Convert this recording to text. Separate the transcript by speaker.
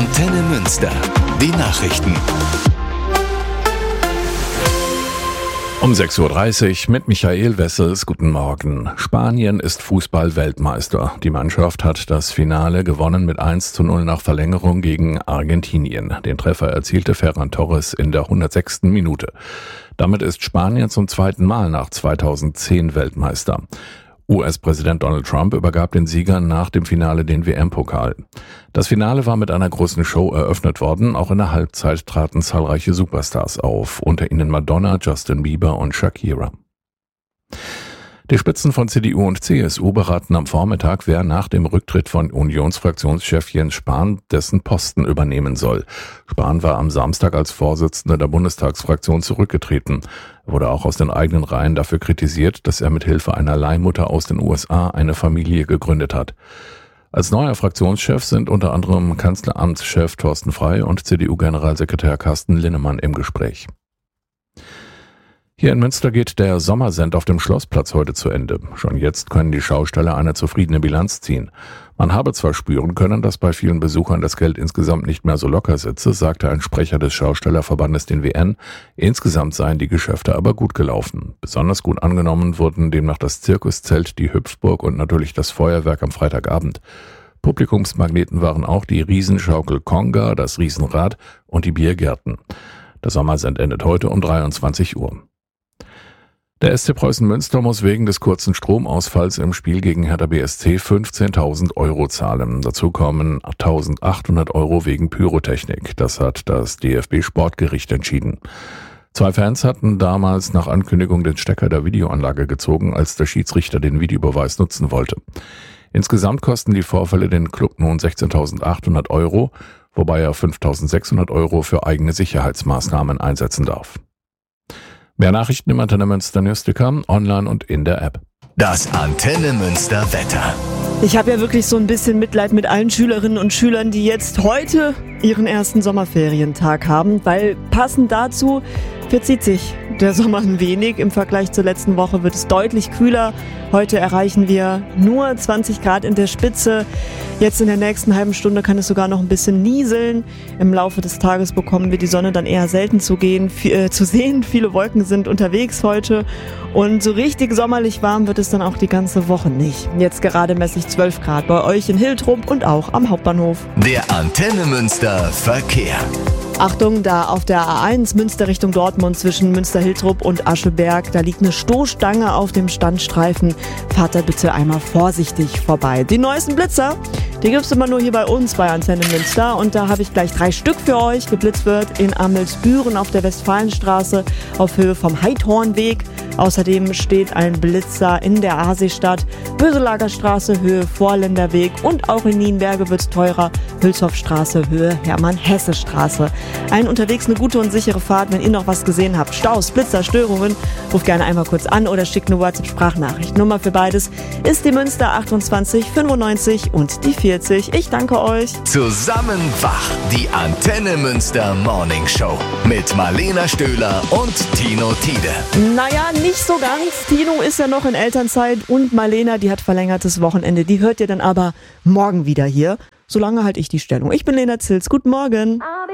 Speaker 1: Antenne Münster. Die Nachrichten.
Speaker 2: Um 6.30 Uhr mit Michael Wessels. Guten Morgen. Spanien ist Fußball-Weltmeister. Die Mannschaft hat das Finale gewonnen mit 1:0 nach Verlängerung gegen Argentinien. Den Treffer erzielte Ferran Torres in der 106. Minute. Damit ist Spanien zum zweiten Mal nach 2010 Weltmeister. US-Präsident Donald Trump übergab den Siegern nach dem Finale den WM-Pokal. Das Finale war mit einer großen Show eröffnet worden. Auch in der Halbzeit traten zahlreiche Superstars auf, unter ihnen Madonna, Justin Bieber und Shakira. Die Spitzen von CDU und CSU beraten am Vormittag, wer nach dem Rücktritt von Unionsfraktionschef Jens Spahn dessen Posten übernehmen soll. Spahn war am Samstag als Vorsitzender der Bundestagsfraktion zurückgetreten. Er wurde auch aus den eigenen Reihen dafür kritisiert, dass er mit Hilfe einer Leihmutter aus den USA eine Familie gegründet hat. Als neuer Fraktionschef sind unter anderem Kanzleramtschef Thorsten Frey und CDU-Generalsekretär Carsten Linnemann im Gespräch. Hier in Münster geht der Sommersend auf dem Schlossplatz heute zu Ende. Schon jetzt können die Schausteller eine zufriedene Bilanz ziehen. Man habe zwar spüren können, dass bei vielen Besuchern das Geld insgesamt nicht mehr so locker sitze, sagte ein Sprecher des Schaustellerverbandes den WN. Insgesamt seien die Geschäfte aber gut gelaufen. Besonders gut angenommen wurden demnach das Zirkuszelt, die Hüpfburg und natürlich das Feuerwerk am Freitagabend. Publikumsmagneten waren auch die Riesenschaukel Konga, das Riesenrad und die Biergärten. Der Sommersend endet heute um 23 Uhr. Der SC Preußen Münster muss wegen des kurzen Stromausfalls im Spiel gegen Hertha BSC 15.000 € zahlen. Dazu kommen 1.800 € wegen Pyrotechnik. Das hat das DFB-Sportgericht entschieden. Zwei Fans hatten damals nach Ankündigung den Stecker der Videoanlage gezogen, als der Schiedsrichter den Videobeweis nutzen wollte. Insgesamt kosten die Vorfälle den Klub nun 16.800 €, wobei er 5.600 € für eigene Sicherheitsmaßnahmen einsetzen darf. Mehr Nachrichten im Antenne Münster Newsticker, online und in der App.
Speaker 1: Das Antenne Münster Wetter.
Speaker 3: Ich habe ja wirklich so ein bisschen Mitleid mit allen Schülerinnen und Schülern, die jetzt heute ihren ersten Sommerferientag haben, weil passend dazu verzieht sich der Sommer ein wenig. Im Vergleich zur letzten Woche wird es deutlich kühler. Heute erreichen wir nur 20 Grad in der Spitze. Jetzt in der nächsten halben Stunde kann es sogar noch ein bisschen nieseln. Im Laufe des Tages bekommen wir die Sonne dann eher selten zu sehen. Viele Wolken sind unterwegs heute. Und so richtig sommerlich warm wird es dann auch die ganze Woche nicht. Jetzt gerade messe ich 12 Grad bei euch in Hiltrup und auch am Hauptbahnhof.
Speaker 1: Der Antenne Münster Verkehr.
Speaker 3: Achtung, da auf der A1 Münster Richtung Dortmund zwischen Münster-Hiltrup und Ascheberg, da liegt eine Stoßstange auf dem Standstreifen. Fahrt da bitte einmal vorsichtig vorbei. Die neuesten Blitzer, die gibt's immer nur hier bei uns bei Antenne Münster und da habe ich gleich 3 Stück für euch. Geblitzt wird in Amelsbüren auf der Westfalenstraße auf Höhe vom Heidhornweg. Außerdem steht ein Blitzer in der Aasseestadt, Böselagerstraße, Höhe Vorländerweg und auch in Nienberge wird's teurer, Hülshoffstraße, Höhe Hermann-Hesse-Straße. Allen unterwegs eine gute und sichere Fahrt. Wenn ihr noch was gesehen habt, Staus, Blitzer, Störungen, ruft gerne einmal kurz an oder schickt eine WhatsApp-Sprachnachricht. Nummer für beides ist die Münster 28 95 und die 40. Ich danke euch.
Speaker 1: Zusammen wach, die Antenne Münster Morning Show mit Marlena Stöhler und Tino Tiede.
Speaker 3: Naja, nicht so ganz. Tino ist ja noch in Elternzeit und Marlena, die hat verlängertes Wochenende. Die hört ihr dann aber morgen wieder hier. Solange halte ich die Stellung. Ich bin Lena Zils. Guten Morgen.